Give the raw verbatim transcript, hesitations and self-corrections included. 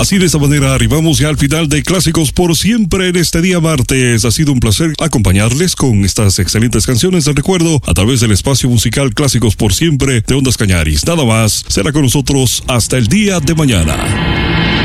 Así de esta manera arribamos ya al final de Clásicos por Siempre en este día martes. Ha sido un placer acompañarles con estas excelentes canciones de recuerdo a través del espacio musical Clásicos por Siempre de Ondas Cañaris. Nada más, será con nosotros hasta el día de mañana.